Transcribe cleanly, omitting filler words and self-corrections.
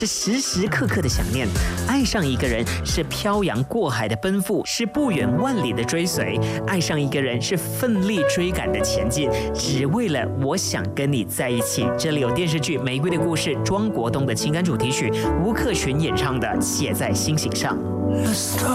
是时时刻刻的想念，爱上一个人是漂洋过海的奔赴，是不远万里的追随。爱上一个人是奋力追赶的前进，只为了我想跟你在一起。这里有电视剧《玫瑰的故事》庄国东的情感主题曲，吴克群演唱的《写在心形上》。